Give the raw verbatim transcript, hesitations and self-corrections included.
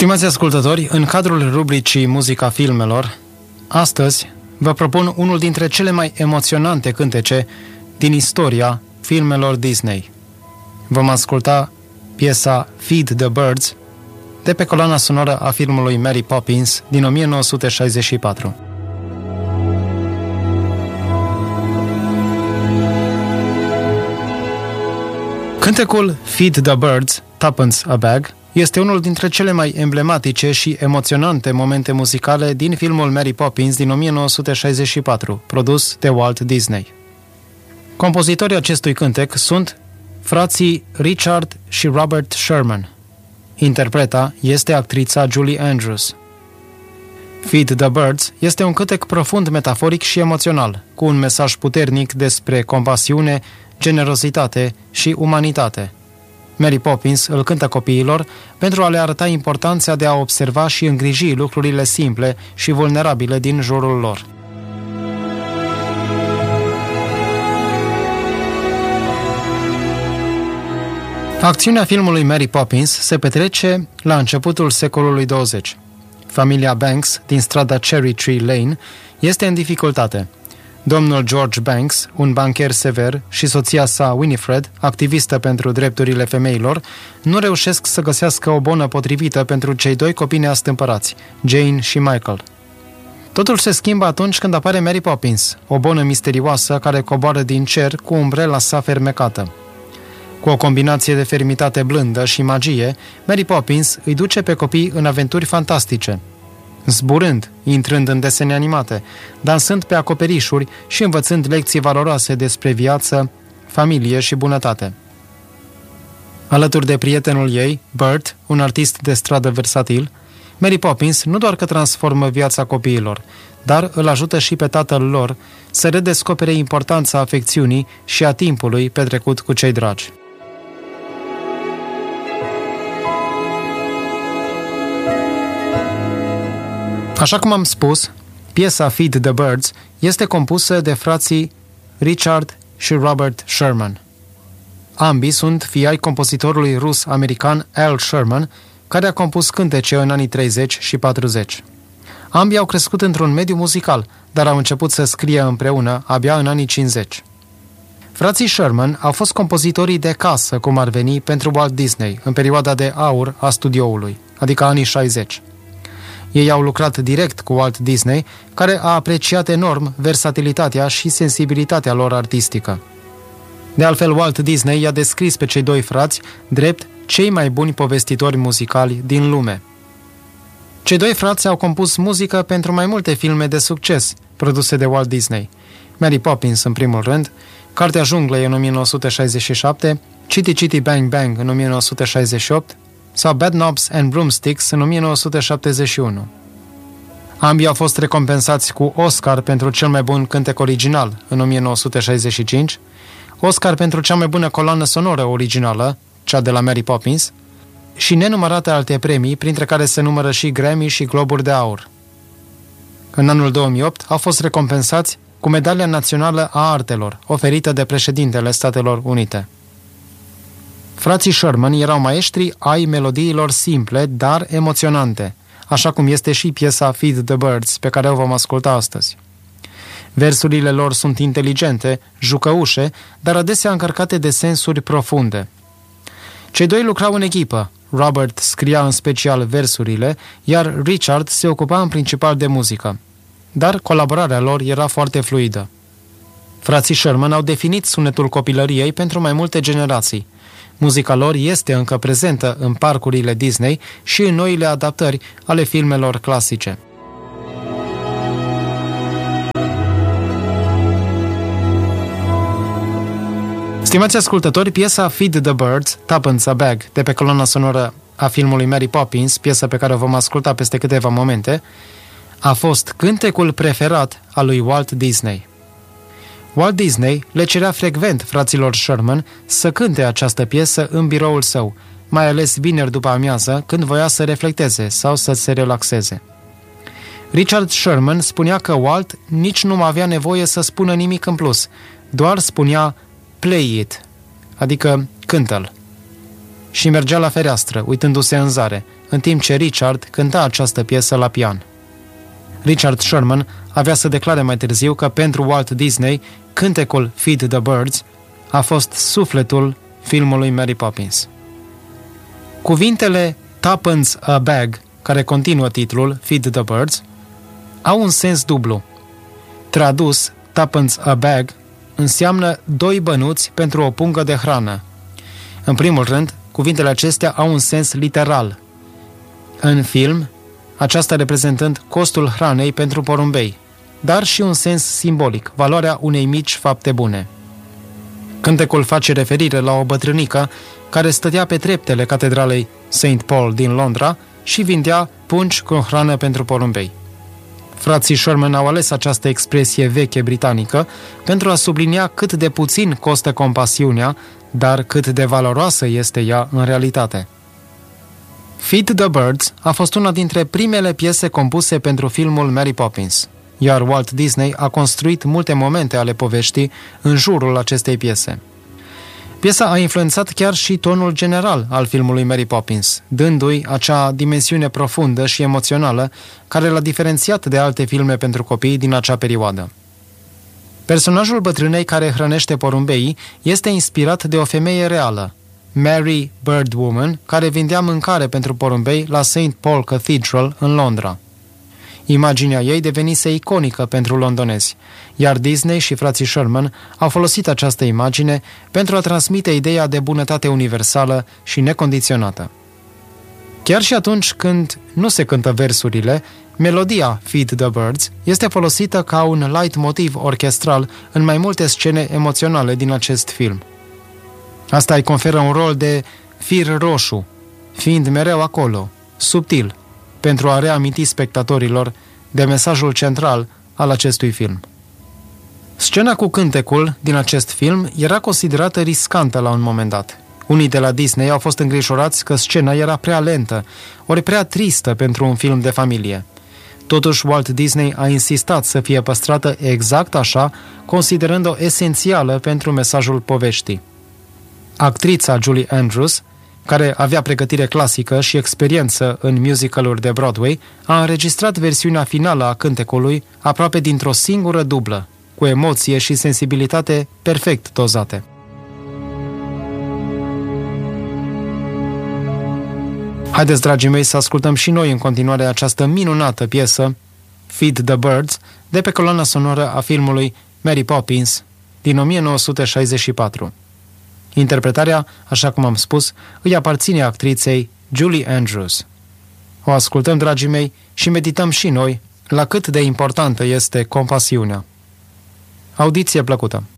Stimați ascultători, în cadrul rubricii Muzica filmelor, astăzi vă propun unul dintre cele mai emoționante cântece din istoria filmelor Disney. Vom asculta piesa Feed the Birds de pe coloana sonoră a filmului Mary Poppins din o mie nouă sute șaizeci și patru. Cântecul Feed the Birds, Tuppence a Bag este unul dintre cele mai emblematice și emoționante momente muzicale din filmul Mary Poppins din o mie nouă sute șaizeci și patru, produs de Walt Disney. Compozitorii acestui cântec sunt frații Richard și Robert Sherman. Interpreta este actrița Julie Andrews. Feed the Birds este un cântec profund metaforic și emoțional, cu un mesaj puternic despre compasiune, generozitate și umanitate. Mary Poppins îl cântă copiilor pentru a le arăta importanța de a observa și îngriji lucrurile simple și vulnerabile din jurul lor. Acțiunea filmului Mary Poppins se petrece la începutul secolului douăzeci. Familia Banks din strada Cherry Tree Lane este în dificultate. Domnul George Banks, un bancher sever, și soția sa Winifred, activistă pentru drepturile femeilor, nu reușesc să găsească o bonă potrivită pentru cei doi copii neastâmpărați, Jane și Michael. Totul se schimbă atunci când apare Mary Poppins, o bonă misterioasă care coboară din cer cu umbrela sa fermecată. Cu o combinație de fermitate blândă și magie, Mary Poppins îi duce pe copii în aventuri fantastice, zburând, intrând în desene animate, dansând pe acoperișuri și învățând lecții valoroase despre viață, familie și bunătate. Alături de prietenul ei, Bert, un artist de stradă versatil, Mary Poppins nu doar că transformă viața copiilor, dar îl ajută și pe tatăl lor să redescopere importanța afecțiunii și a timpului petrecut cu cei dragi. Așa cum am spus, piesa Feed the Birds este compusă de frații Richard și Robert Sherman. Ambii sunt fii ai compozitorului rus-american Al Sherman, care a compus cântece în anii treizeci și patruzeci. Ambii au crescut într-un mediu muzical, dar au început să scrie împreună abia în anii cincizeci. Frații Sherman au fost compozitorii de casă, cum ar veni, pentru Walt Disney, în perioada de aur a studioului, adică anii șaizeci. Ei au lucrat direct cu Walt Disney, care a apreciat enorm versatilitatea și sensibilitatea lor artistică. De altfel, Walt Disney i-a descris pe cei doi frați drept cei mai buni povestitori muzicali din lume. Cei doi frați au compus muzică pentru mai multe filme de succes produse de Walt Disney. Mary Poppins în primul rând, Cartea Junglei în o mie nouă sute șaizeci și șapte, Chitty Chitty Bang Bang în o mie nouă sute șaizeci și opt, sau Bedknobs and Broomsticks în o mie nouă sute șaptezeci și unu. Ambii au fost recompensați cu Oscar pentru cel mai bun cântec original în o mie nouă sute șaizeci și cinci, Oscar pentru cea mai bună coloană sonoră originală, cea de la Mary Poppins, și nenumărate alte premii, printre care se numără și Grammy și Globuri de Aur. În anul două mii opt au fost recompensați cu Medalia Națională a Artelor, oferită de președintele Statelor Unite. Frații Sherman erau maestri ai melodiilor simple, dar emoționante, așa cum este și piesa Feed the Birds, pe care o vom asculta astăzi. Versurile lor sunt inteligente, jucăușe, dar adesea încărcate de sensuri profunde. Cei doi lucrau în echipă. Robert scria în special versurile, iar Richard se ocupa în principal de muzică. Dar colaborarea lor era foarte fluidă. Frații Sherman au definit sunetul copilăriei pentru mai multe generații. Muzica lor este încă prezentă în parcurile Disney și în noile adaptări ale filmelor clasice. Stimați ascultători, piesa Feed the Birds, Tuppence a Bag, de pe coloana sonoră a filmului Mary Poppins, piesă pe care o vom asculta peste câteva momente, a fost cântecul preferat al lui Walt Disney. Walt Disney le cerea frecvent fraților Sherman să cânte această piesă în biroul său, mai ales vineri după amiază, când voia să reflecteze sau să se relaxeze. Richard Sherman spunea că Walt nici nu avea nevoie să spună nimic în plus, doar spunea play it, adică cântă-l. și mergea la fereastră, uitându-se în zare, în timp ce Richard cânta această piesă la pian. Richard Sherman avea să declare mai târziu că pentru Walt Disney, cântecul Feed the Birds a fost sufletul filmului Mary Poppins. Cuvintele Tuppence a bag, care continuă titlul Feed the Birds, au un sens dublu. Tradus, Tuppence a bag înseamnă doi bănuți pentru o pungă de hrană. În primul rând, cuvintele acestea au un sens literal. În film, aceasta reprezentând costul hranei pentru porumbei, dar și un sens simbolic, valoarea unei mici fapte bune. Cântecul face referire la o bătrânică care stătea pe treptele catedralei Saint Paul din Londra și vindea pungi cu hrană pentru porumbei. Frații Sherman au ales această expresie veche britanică pentru a sublinia cât de puțin costă compasiunea, dar cât de valoroasă este ea în realitate. Feed the Birds a fost una dintre primele piese compuse pentru filmul Mary Poppins, iar Walt Disney a construit multe momente ale poveștii în jurul acestei piese. Piesa a influențat chiar și tonul general al filmului Mary Poppins, dându-i acea dimensiune profundă și emoțională care l-a diferențiat de alte filme pentru copii din acea perioadă. Personajul bătrânei care hrănește porumbeii este inspirat de o femeie reală, Mary Birdwoman, care vindea mâncare pentru porumbei la Saint Paul Cathedral în Londra. Imaginea ei devenise iconică pentru londonezi, iar Disney și frații Sherman au folosit această imagine pentru a transmite ideea de bunătate universală și necondiționată. Chiar și atunci când nu se cântă versurile, melodia Feed the Birds este folosită ca un leitmotiv orchestral în mai multe scene emoționale din acest film. Asta îi conferă un rol de fir roșu, fiind mereu acolo, subtil, pentru a reaminti spectatorilor de mesajul central al acestui film. Scena cu cântecul din acest film era considerată riscantă la un moment dat. Unii de la Disney au fost îngrijorați că scena era prea lentă, ori prea tristă pentru un film de familie. Totuși, Walt Disney a insistat să fie păstrată exact așa, considerând-o esențială pentru mesajul poveștii. Actrița Julie Andrews, care avea pregătire clasică și experiență în musicaluri de Broadway, a înregistrat versiunea finală a cântecului aproape dintr-o singură dublă, cu emoție și sensibilitate perfect dozate. Haideți, dragii mei, să ascultăm și noi în continuare această minunată piesă, Feed the Birds, de pe coloana sonoră a filmului Mary Poppins din o mie nouă sute șaizeci și patru. Interpretarea, așa cum am spus, îi aparține actriței Julie Andrews. O ascultăm, dragii mei, și medităm și noi la cât de importantă este compasiunea. Audiție plăcută!